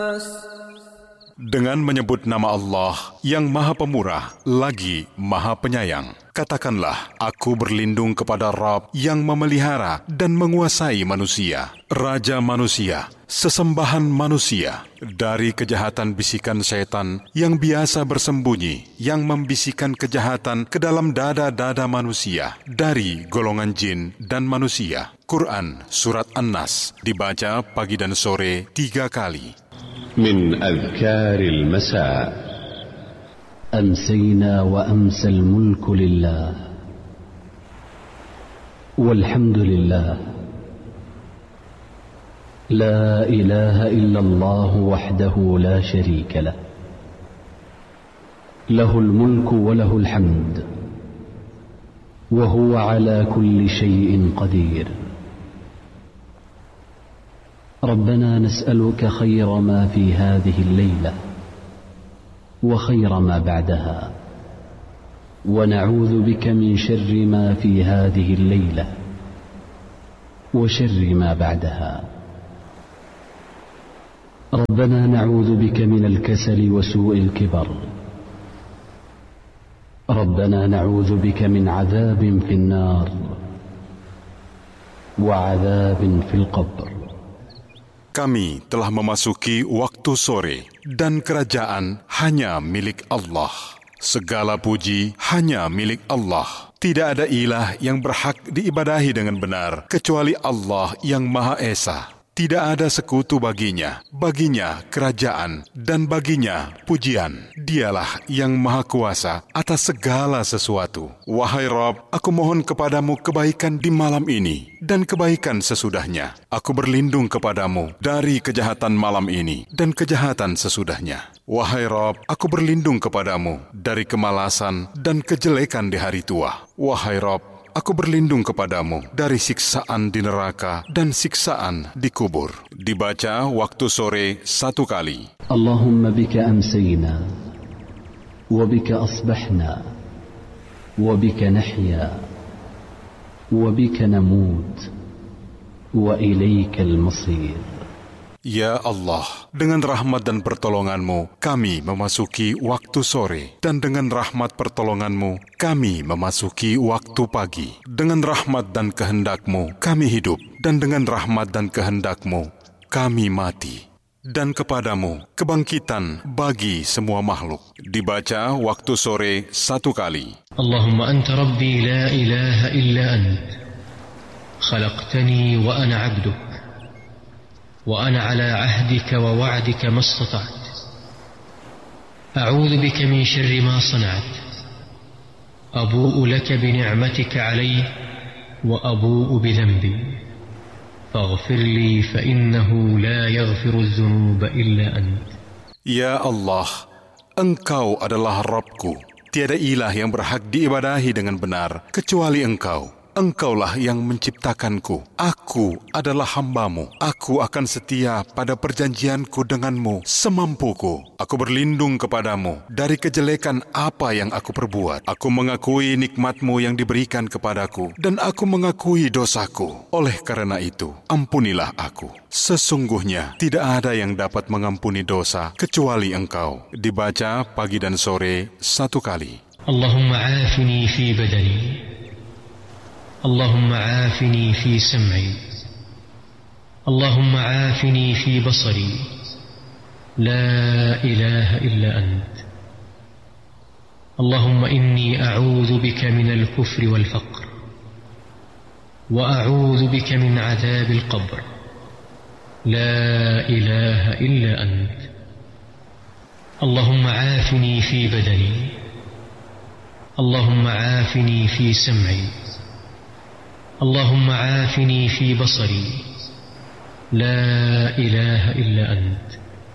Dengan menyebut nama Allah yang Maha Pemurah lagi Maha Penyayang. Katakanlah, aku berlindung kepada Rabb yang memelihara dan menguasai manusia, Raja manusia, sesembahan manusia, dari kejahatan bisikan setan yang biasa bersembunyi, yang membisikkan kejahatan ke dalam dada-dada manusia, dari golongan jin dan manusia. Quran Surat An-Nas, dibaca pagi dan sore 3 kali. من أذكار المساء. أمسينا وأمسى الملك لله والحمد لله لا إله إلا الله وحده لا شريك له له الملك وله الحمد وهو على كل شيء قدير. ربنا نسألك خير ما في هذه الليلة وخير ما بعدها ونعوذ بك من شر ما في هذه الليلة وشر ما بعدها. ربنا نعوذ بك من الكسل وسوء الكبر. ربنا نعوذ بك من عذاب في النار وعذاب في القبر. Kami telah memasuki waktu sore, dan kerajaan hanya milik Allah. Segala puji hanya milik Allah. Tidak ada ilah yang berhak diibadahi dengan benar, kecuali Allah yang Maha Esa. Tidak ada sekutu baginya kerajaan, dan baginya pujian. Dialah yang Maha Kuasa atas segala sesuatu. Wahai Rabb, aku mohon kepadamu kebaikan di malam ini, dan kebaikan sesudahnya. Aku berlindung kepadamu dari kejahatan malam ini, dan kejahatan sesudahnya. Wahai Rabb, aku berlindung kepadamu dari kemalasan dan kejelekan di hari tua. Wahai Rabb, aku berlindung kepadamu dari siksaan di neraka dan siksaan di kubur. Dibaca waktu sore 1 kali. Allahumma bika amsayna, wa bika asbahna, wa bika nahya, wa bika namut, wa ilaikal masir. Ya Allah, dengan rahmat dan pertolongan-Mu, kami memasuki waktu sore. Dan dengan rahmat pertolongan-Mu, kami memasuki waktu pagi. Dengan rahmat dan kehendak-Mu, kami hidup. Dan dengan rahmat dan kehendak-Mu, kami mati. Dan kepadamu kebangkitan bagi semua makhluk. Dibaca waktu sore 1 kali. Allahumma anta rabbi la ilaha illa ant. Khalaqtani wa ana abduk. وأنا على عهدك ووعدك ما استطعت أعوذ بك من شر ما صنعت أبوء لك بنعمتك علي وأبوء بذنبي فاغفر لي فإنه لا يغفر الذنوب إلا أنت. Ya Allah, Engkau adalah Rabbku. Tiada ilah yang berhak diibadahi dengan benar kecuali Engkau. Engkaulah yang menciptakanku. Aku adalah hamba-Mu. Aku akan setia pada perjanjianku denganmu semampuku. Aku berlindung kepadamu dari kejelekan apa yang aku perbuat. Aku mengakui nikmat-Mu yang diberikan kepadaku, dan aku mengakui dosaku. Oleh karena itu, ampunilah aku. Sesungguhnya tidak ada yang dapat mengampuni dosa kecuali Engkau. Dibaca pagi dan sore 1 kali. Allahumma afini fi badani. اللهم عافني في سمعي اللهم عافني في بصري لا إله إلا أنت اللهم إني أعوذ بك من الكفر والفقر وأعوذ بك من عذاب القبر لا إله إلا أنت اللهم عافني في بدني اللهم عافني في سمعي اللهم عافني في بصري لا إله إلا أنت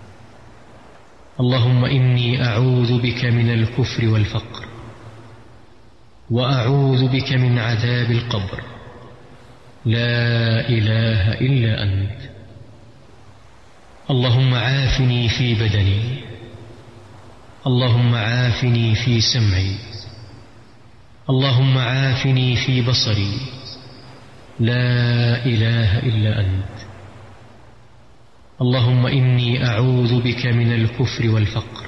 اللهم إني أعوذ بك من الكفر والفقر وأعوذ بك من عذاب القبر لا إله إلا أنت اللهم عافني في بدني اللهم عافني في سمعي اللهم عافني في بصري لا إله إلا أنت اللهم إني أعوذ بك من الكفر والفقر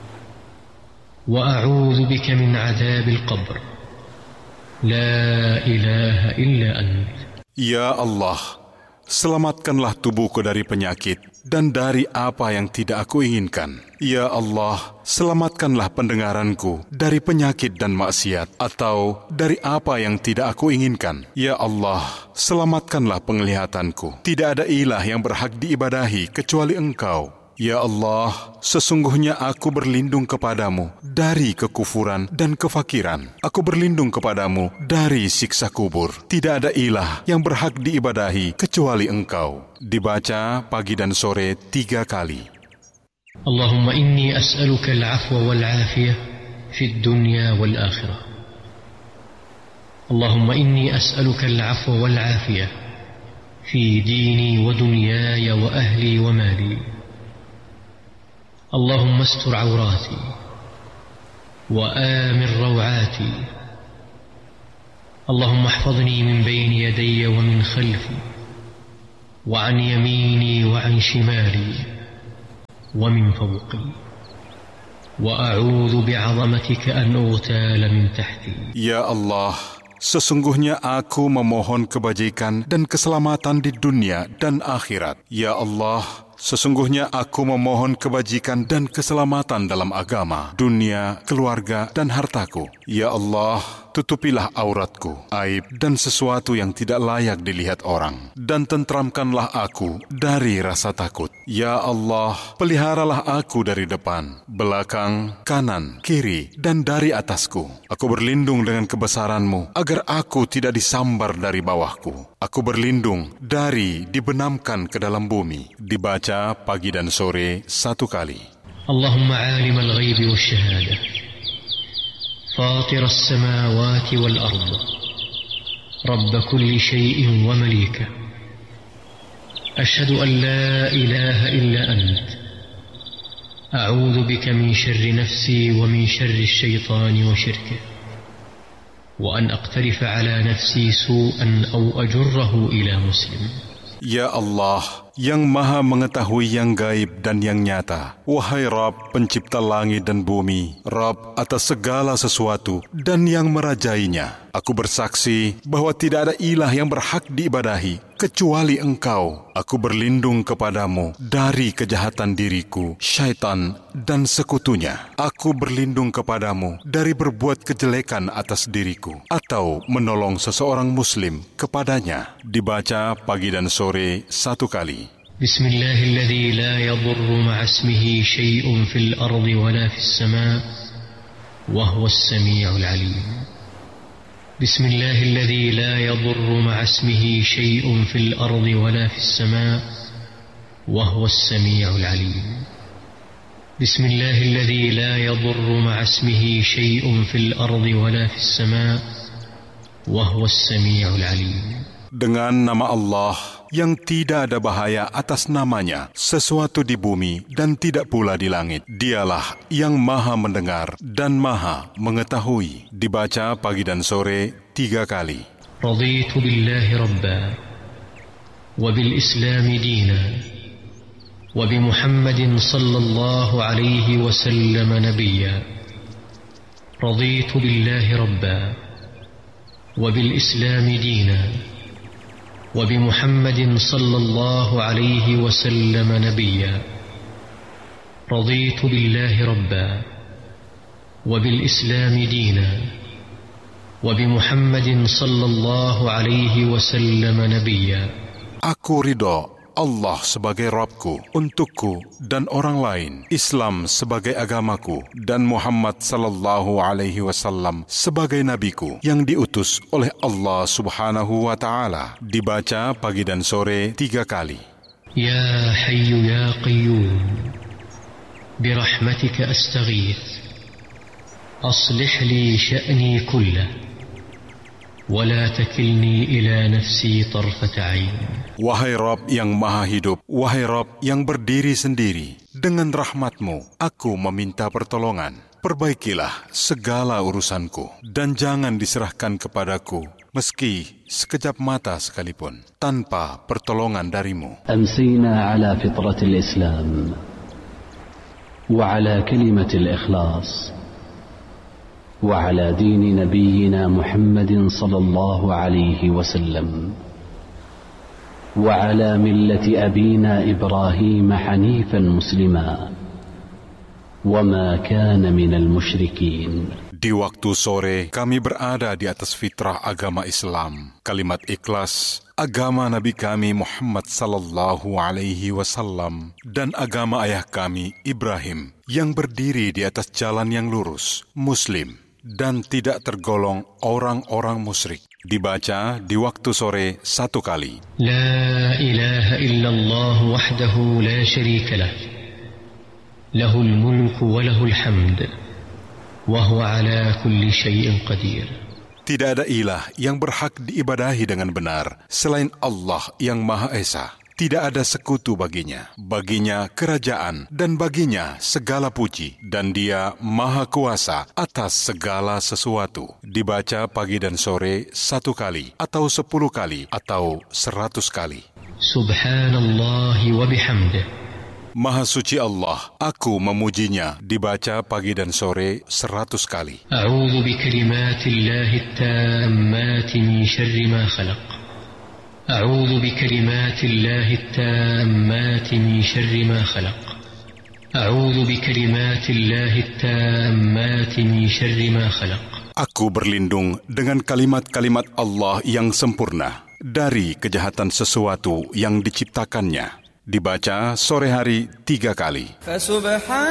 وأعوذ بك من عذاب القبر لا إله إلا أنت. Ya Allah, selamatkanlah tubuhku dari penyakit dan dari apa yang tidak aku inginkan. Ya Allah, selamatkanlah pendengaranku dari penyakit dan maksiat atau dari apa yang tidak aku inginkan. Ya Allah, selamatkanlah penglihatanku. Tidak ada ilah yang berhak diibadahi kecuali Engkau. Ya Allah, sesungguhnya aku berlindung kepadamu dari kekufuran dan kefakiran. Aku berlindung kepadamu dari siksa kubur. Tidak ada ilah yang berhak diibadahi kecuali Engkau. Dibaca pagi dan sore 3 kali. Allahumma inni as'aluka al-'afwa wal-'afiyah fid dunya wal-akhirah. Allahumma inni as'aluka al-'afwa wal-'afiyah fi dini wa dunyaya wa ahli wa mali. اللهم استر عوراتي وآمن روعاتي اللهم احفظني من بين يدي ومن خلفي وعن يميني وعن شمالي ومن فوقي وأعوذ بعظمتك أن أغتال من تحتي. Ya Allah, sesungguhnya aku memohon kebajikan dan keselamatan di dunia dan akhirat. Ya Allah, sesungguhnya aku memohon kebajikan dan keselamatan dalam agama, dunia, keluarga, dan hartaku. Ya Allah, tutupilah auratku, aib, dan sesuatu yang tidak layak dilihat orang. Dan tentramkanlah aku dari rasa takut. Ya Allah, peliharalah aku dari depan, belakang, kanan, kiri, dan dari atasku. Aku berlindung dengan kebesaran-Mu, agar aku tidak disambar dari bawahku. Aku berlindung dari dibenamkan ke dalam bumi. Dibaca pagi dan sore 1 kali. Allahumma alim al-ghaib wa syahada, fatir as-samawati wal-ard, rabb kulli shay'in wa malika, ashhadu an la ilaha illa ant, a'udhu bika min syarri nafsi wa min syarri syaitani wa syirkih, wa an aqtarifa ala nafsi su'an aw ajurrahu ila muslim. Ya Allah, yang maha mengetahui yang gaib dan yang nyata. Wahai Rabb, pencipta langit dan bumi, Rabb atas segala sesuatu dan yang merajainya. Aku bersaksi bahwa tidak ada ilah yang berhak diibadahi kecuali Engkau. Aku berlindung kepadamu dari kejahatan diriku, syaitan, dan sekutunya. Aku berlindung kepadamu dari berbuat kejelekan atas diriku atau menolong seseorang muslim kepadanya. Dibaca pagi dan sore 1 kali. Bismillahilladzi la yadurru ma'asmihi syai'un fil ardi wala fis sama' wa huwas sami'ul 'alim. Bismillahilladzi la yadurru ma'asmihi syai'un fil ardi wala fis sama' wa huwas sami'ul 'alim. Bismillahilladzi la yadurru ma'asmihi syai'un fil ardi wala fis sama' wa huwas sami'ul 'alim. Dengan nama Allah yang tidak ada bahaya atas namanya, sesuatu di bumi dan tidak pula di langit. Dialah yang maha mendengar dan maha mengetahui. Dibaca pagi dan sore 3 kali. Raditu billahi rabba wa bil islami dina wa bi Muhammadin sallallahu alaihi wasallam nabiyya. Raditu billahi rabba wa bil islami dina وبمحمد صلى الله عليه وسلم نبيا. رضيت بالله ربا وبالإسلام دينا وبمحمد صلى الله عليه وسلم نبيا. Aku ridho Allah sebagai Rabbku, untukku dan orang lain, Islam sebagai agamaku, dan Muhammad sallallahu alaihi wasallam sebagai nabiku yang diutus oleh Allah subhanahu wa ta'ala. Dibaca pagi dan sore 3 kali. Ya Hayyu ya Qayyum, birahmatika astaghith, aslih li sya'ni kullah, ولا تكلني إلى نفسي طرفة عين. Wahai Rabb yang maha hidup, wahai Rabb yang berdiri sendiri, dengan rahmat-Mu aku meminta pertolongan. Perbaikilah segala urusanku, dan jangan diserahkan kepadaku meski sekejap mata sekalipun, tanpa pertolongan darimu. أمسينا على فطرة الإسلام وعلى كلمة الإخلاص وعلى دين نبينا محمد صلى الله عليه وسلم وعلى ملة أبينا إبراهيم حنيفا مسلما وما كان من المشركين. Di waktu sore, kami berada di atas fitrah agama Islam, kalimat ikhlas, agama Nabi kami Muhammad sallallahu alaihi wasallam, dan agama ayah kami Ibrahim, yang berdiri di atas jalan yang lurus, Muslim, dan tidak tergolong orang-orang musyrik. Dibaca di waktu sore 1 kali. La ilaha illallah wahdahu la syarika lah. Lahul mulku wa lahul hamd. Wa huwa ala kulli syai'in qadir. Tidak ada ilah yang berhak diibadahi dengan benar selain Allah yang Maha Esa. Tidak ada sekutu baginya. Baginya kerajaan dan baginya segala puji. Dan Dia Maha Kuasa atas segala sesuatu. Dibaca pagi dan sore 1 kali, atau 10 kali, atau 100 kali. Subhanallah wa bihamdih. Maha suci Allah, aku memujinya. Dibaca pagi dan sore 100 kali. A'udzu bikalimatillahi tammati min syarri ma khalaq. A'udzu bikalimatillahi tammati min syarri ma khalaq. A'udzu bikalimatillahi tammati min syarri ma khalaq. Aku berlindung dengan kalimat-kalimat Allah yang sempurna dari kejahatan sesuatu yang diciptakannya. Dibaca sore hari 3 kali.